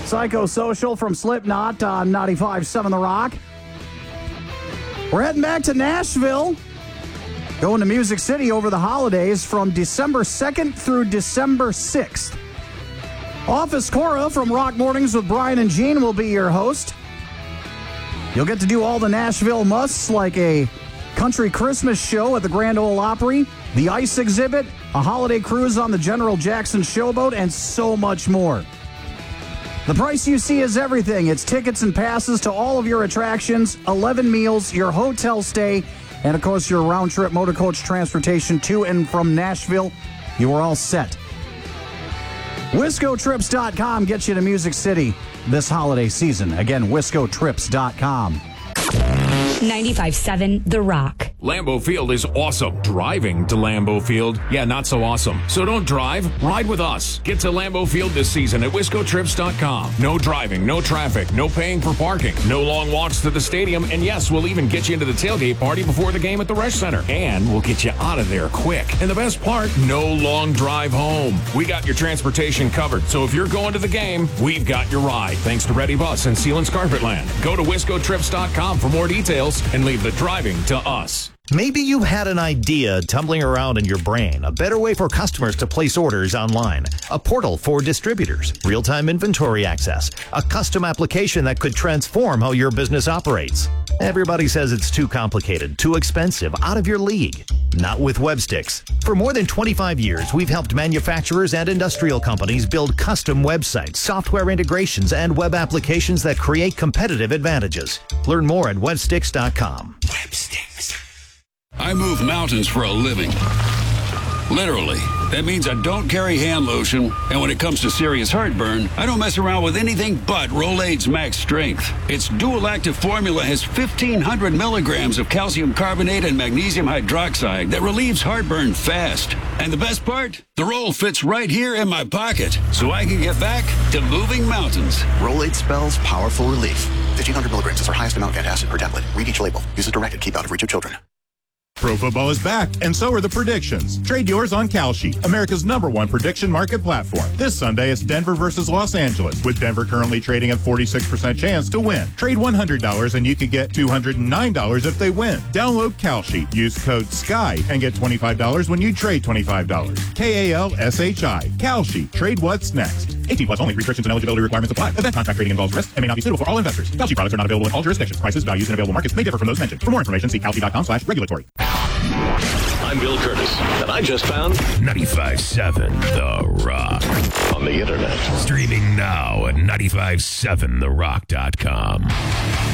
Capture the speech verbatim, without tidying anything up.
Psychosocial from Slipknot on ninety-five point seven The Rock. We're heading back to Nashville. Going to Music City over the holidays from December second through December sixth. Office Cora from Rock Mornings with Brian and Gene will be your host. You'll get to do all the Nashville musts like a country Christmas show at the Grand Ole Opry, the ice exhibit, a holiday cruise on the General Jackson Showboat, and so much more. The price you see is everything. It's tickets and passes to all of your attractions, eleven meals, your hotel stay, and of course your round-trip motor coach transportation to and from Nashville. You are all set. Wisco Trips dot com gets you to Music City this holiday season. Again, Wisco Trips dot com. ninety-five point seven The Rock. Lambeau Field is awesome. Driving to Lambeau Field, yeah, not so awesome. So don't drive, ride with us. Get to Lambeau Field this season at Wisco Trips dot com. No driving, no traffic, no paying for parking, no long walks to the stadium, and yes, we'll even get you into the tailgate party before the game at the Resch Center. And we'll get you out of there quick. And the best part, no long drive home. We got your transportation covered, so if you're going to the game, we've got your ride. Thanks to Ready Bus and Sealands Carpetland. Go to Wisco Trips dot com for more details and leave the driving to us. Maybe you had an idea tumbling around in your brain, a better way for customers to place orders online, a portal for distributors, real-time inventory access, a custom application that could transform how your business operates. Everybody says it's too complicated, too expensive, out of your league. Not with Websticks. For more than twenty-five years, we've helped manufacturers and industrial companies build custom websites, software integrations, and web applications that create competitive advantages. Learn more at Websticks dot com. Websticks. I move mountains for a living. Literally. That means I don't carry hand lotion, and when it comes to serious heartburn, I don't mess around with anything but Rolaids Max Strength. Its dual-active formula has fifteen hundred milligrams of calcium carbonate and magnesium hydroxide that relieves heartburn fast. And the best part? The roll fits right here in my pocket, so I can get back to moving mountains. Rolaids spells powerful relief. fifteen hundred milligrams is our highest amount of antacid per tablet. Read each label. Use as directed. Keep out of reach of children. Pro football is back, and so are the predictions. Trade yours on Kalshi, America's number one prediction market platform. This Sunday, it's Denver versus Los Angeles, with Denver currently trading at forty-six percent chance to win. Trade one hundred dollars and you can get two hundred nine dollars if they win. Download Kalshi, use code SKY, and get twenty-five dollars when you trade twenty-five dollars. K A L S H I. Kalshi. Trade what's next. eighteen plus only. Restrictions and eligibility requirements apply. Event contract trading involves risk and may not be suitable for all investors. Kalshi products are not available in all jurisdictions. Prices, values, and available markets may differ from those mentioned. For more information, see Kalshi dot com slash regulatory. I'm Bill Curtis, and I just found ninety-five point seven The Rock. On the internet. Streaming now at ninety-five seven the rock dot com.